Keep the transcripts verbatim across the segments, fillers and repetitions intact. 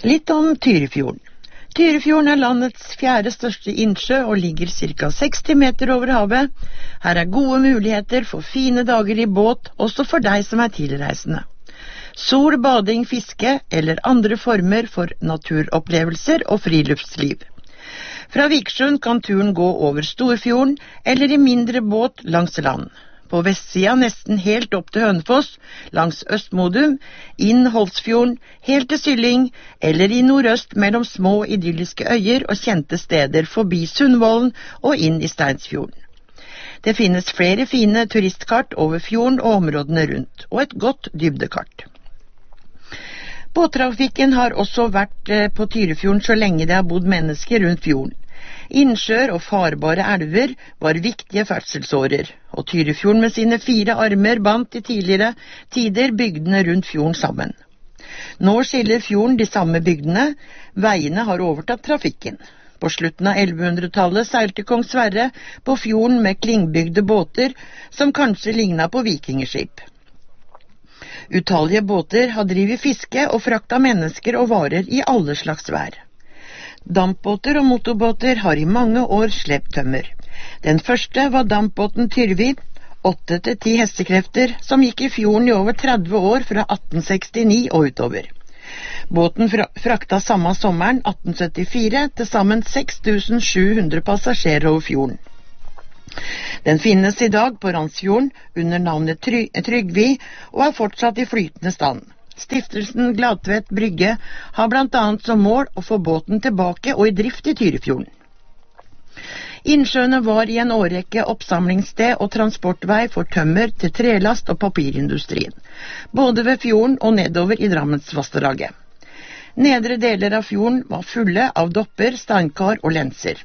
Litt om Tyrifjorden. Tyrifjorden er landets fjerde største innsjø og ligger ca. seksti meter over havet. Her er gode muligheter for fine dager i båt, også for deg som er tilreisende. Sol, bading, fiske eller andre former for naturopplevelser og friluftsliv. Fra Vikersund kan turen gå over Storfjorden eller i mindre båt langs land. På vestsida nesten helt opp til Hønefoss, langs Østmodum, inn Holsfjorden, helt til Sylling, eller i nordøst mellom små idylliske øyer og kjente steder forbi Sundvolden og inn i Steinsfjorden. Det finnes flere fine turistkart over fjorden og områdene rundt, og et godt dybdekart. Båttrafikken har også vært på Tyrifjorden så lenge det har bodd mennesker rundt fjorden. Innsjøer og farbare elver var viktige ferdselsårer, og Tyrifjorden med sine fire armer bandt i tidligere tider bygdene rundt fjorden sammen. Nå skiller fjorden de samme bygdene, veiene har overtatt trafikken. På slutten av ellevehundretallet seilte kong Sverre på fjorden med klingbygde båter som kanskje lignet på vikingeskip. Utallige båter har drivet fiske og frakta mennesker og varer i alle slags vær. Dampbåter og motorbåter har i mange år slept tømmer. Den første var dampbåten Tyrvi, åtte til ti hestekrefter, som gikk i fjorden i over tretti år fra atten sekstini og utover. Båten frakta samme sommeren atten syttifire til sammen seks tusen sju hundre passasjerer over fjorden. Den finnes i dag på Randsfjorden under navnet Try- Trygvi og er fortsatt i flytende stand. Stiftelsen Gladtvet Brygge har blant annet som mål å få båten tilbake og i drift i Tyrifjorden. Innsjøene var i en årrekke oppsamlingssted og transportvei for tømmer til trelast og papirindustrien, både ved fjorden og nedover i Drammensvassdraget. Nedre deler av fjorden var fulle av dopper, steinkar og lenser.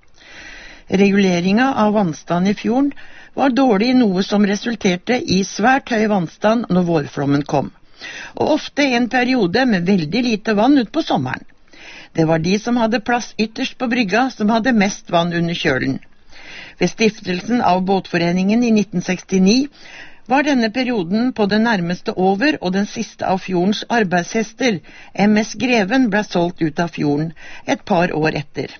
Reguleringa av vannstand i fjorden var dårlig, noe som resulterte i svært høy vannstand når vårflommen kom, og ofte en periode med veldig lite vann ut på sommeren. Det var de som hadde plass ytterst på brygga som hadde mest vann under kjølen. Ved stiftelsen av båtforeningen i nitten sekstini var denne perioden på det nærmeste over, og den siste av fjordens arbeidshester, M S Greven, ble solgt ut av fjorden et par år etter.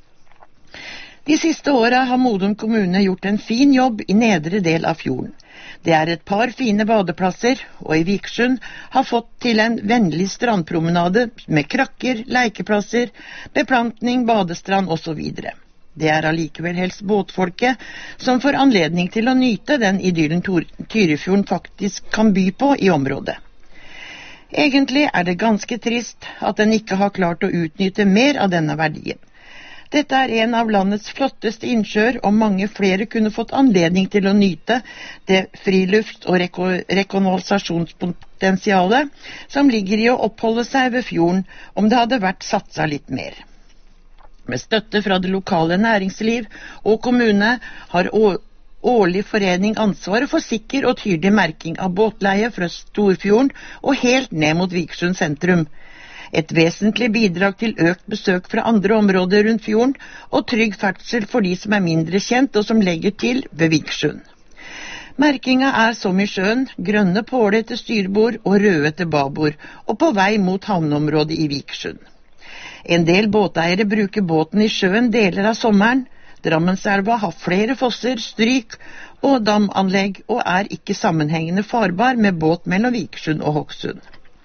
De siste åra har Modum kommune gjort en fin jobb i nedre del av fjorden. Det er et par fine badeplasser, og i Vikersund har fått til en vennlig strandpromenade med krakker, lekeplasser, beplantning, badestrand og så videre. Det er allikevel helst båtfolket som får anledning til å nyte den idyllen Tyrifjorden faktisk kan by på i området. Egentlig er det ganske trist at den ikke har klart å utnytte mer av denne verdien. Dette er en av landets flotteste innsjøer, og mange flere kunne fått anledning til å nyte det frilufts- og reko- rekognosasjonspotensialet som ligger i å oppholde seg ved fjorden om det hadde vært satsa litt mer. Med støtte fra det lokale næringsliv og kommune har å- årlig forening ansvaret for sikker og tydelig merking av båtleie fra Storfjorden og helt ned mot Vikersund sentrum. Et vesentlig bidrag til økt besøk fra andre områder rundt fjorden, og trygg ferdsel for de som er mindre kjent og som legger til ved Vikersund. Merkinga er som i sjøen, grønne påler til styrbord og røde til babord, og på vei mot havneområdet i Vikersund. En del båteiere bruker båten i sjøen deler av sommeren. Drammenselva har flere fosser, stryk og damanlegg, og er ikke sammenhengende farbar med båt mellom Vikersund og Hokksund.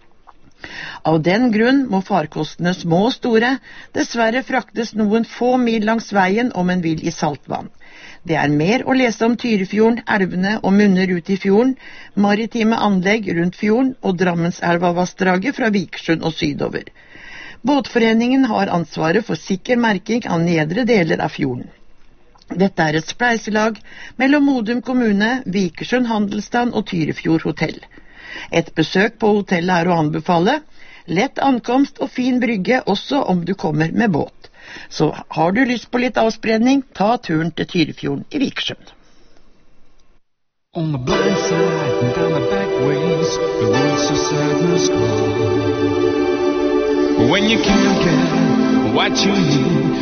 Av den grunn må farkostene små og store dessverre fraktes noen få mil langs veien om en vil i saltvann. Det er mer å lese om Tyrifjorden, elvene og munner ut i fjorden, maritime anlegg rundt fjorden og Drammenselva-vassdraget fra Vikersund og sydover. Båtforeningen har ansvaret for sikker merking av nedre deler av fjorden. Dette er et spleiselag mellom Modum kommune, Vikersund handelsstand og Tyrifjord hotell. Et besøk på hotellet er å anbefale, lett ankomst og fin brygge også om du kommer med båt. Så har du lyst på litt avspredning, ta turen til Tyrifjorden i Vikersund. On the blind side and down the back ways, the woods of sadness grow. When you can't get what you need,